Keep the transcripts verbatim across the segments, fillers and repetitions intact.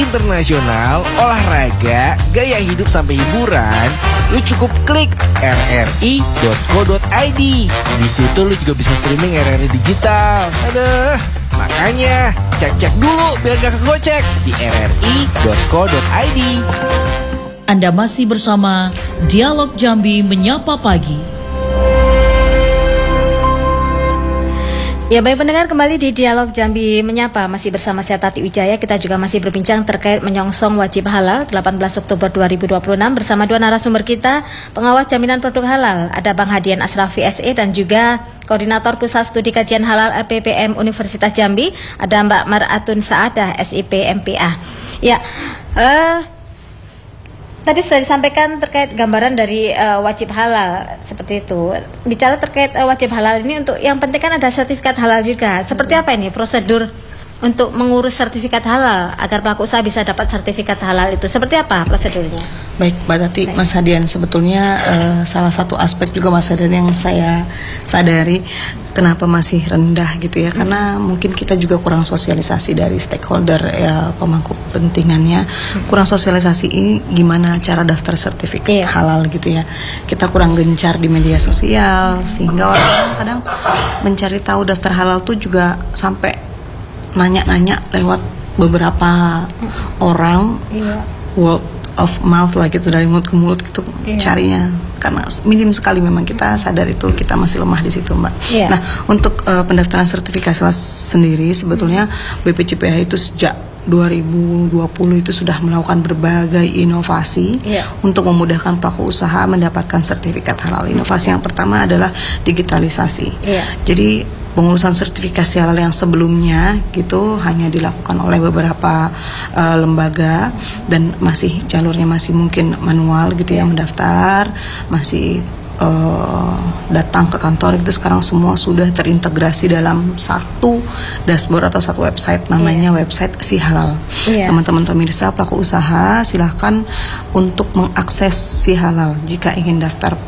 internasional, olahraga, gaya hidup sampai hiburan, lu cukup klik r r i dot co dot i d. Di situ lu juga bisa streaming R R I digital. Aduh, makanya cek-cek dulu biar gak kegocek di r r i dot co dot i d. Anda masih bersama Dialog Jambi Menyapa Pagi. Ya baik pendengar, kembali di Dialog Jambi Menyapa. Masih bersama saya Tati Wijaya. Kita juga masih berbincang terkait menyongsong wajib halal delapan belas Oktober dua ribu dua puluh enam bersama dua narasumber kita, pengawas jaminan produk halal. Ada Bang Hadian Asrafi S E dan juga Koordinator Pusat Studi Kajian Halal L P P M Universitas Jambi. Ada Mbak Maratun Saadah S I P M P A. Ya, eh... Uh, Tadi sudah disampaikan terkait gambaran dari uh, wajib halal seperti itu. Bicara terkait uh, wajib halal ini, untuk yang penting kan ada sertifikat halal juga. Seperti apa ini prosedur untuk mengurus sertifikat halal agar pelaku usaha bisa dapat sertifikat halal itu? Seperti apa prosedurnya? Baik, Mbak Tati, Baik. Mas Hadian, sebetulnya uh, salah satu aspek juga Mas Hadian yang saya sadari kenapa masih rendah gitu ya, hmm. karena mungkin kita juga kurang sosialisasi dari stakeholder ya, pemangku kepentingannya, hmm. kurang sosialisasi ini gimana cara daftar sertifikat yeah. halal gitu ya. Kita kurang gencar di media sosial sehingga orang kadang mencari tahu daftar halal tuh juga sampai nanya-nanya lewat beberapa hmm. orang, yeah. word of mouth lah gitu, dari mulut ke mulut gitu yeah. carinya, karena minim sekali memang kita sadar itu kita masih lemah di situ, Mbak. Yeah. Nah, untuk uh, pendaftaran sertifikasi sendiri sebetulnya mm. B P J P H itu sejak dua ribu dua puluh itu sudah melakukan berbagai inovasi yeah. untuk memudahkan pelaku usaha mendapatkan sertifikat halal. Inovasi yang pertama adalah digitalisasi. Yeah. Jadi pengurusan sertifikasi halal yang sebelumnya gitu hanya dilakukan oleh beberapa uh, lembaga dan masih jalurnya masih mungkin manual gitu ya, mendaftar, masih uh, datang ke kantor itu. Sekarang semua sudah terintegrasi dalam satu dashboard atau satu website, namanya yeah. website Si Halal. Yeah. Teman-teman pemirsa pelaku usaha silahkan untuk mengakses Si Halal jika ingin daftar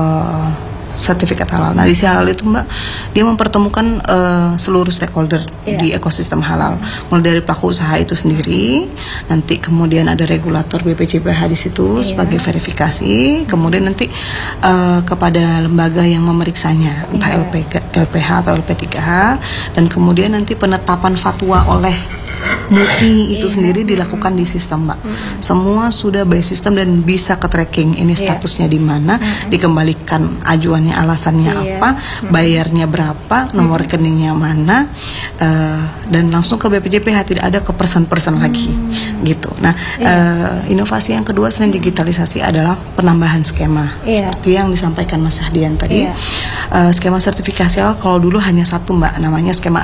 uh, sertifikat halal. Nah, di Si Halal itu, Mbak, dia mempertemukan uh, seluruh stakeholder yeah. di ekosistem halal, mulai dari pelaku usaha itu sendiri, nanti kemudian ada regulator B P J P H di situ yeah. sebagai verifikasi, kemudian nanti uh, kepada lembaga yang memeriksanya, entah yeah. L P G, L P H atau L P tiga H, dan kemudian nanti penetapan fatwa oleh M U I itu yeah. sendiri dilakukan di sistem, Mbak. Mm-hmm. Semua sudah by system dan bisa ke tracking ini statusnya yeah. di mana, mm-hmm. dikembalikan ajuannya, alasannya yeah. apa, mm-hmm. bayarnya berapa, nomor mm-hmm. rekeningnya mana, uh, dan langsung ke B P J P H, tidak ada ke person-person mm-hmm. lagi, gitu. Nah, yeah. uh, inovasi yang kedua selain digitalisasi adalah penambahan skema, yeah. seperti yang disampaikan Mas Hadian tadi. Yeah. Uh, skema sertifikasi halal kalau dulu hanya satu, Mbak, namanya skema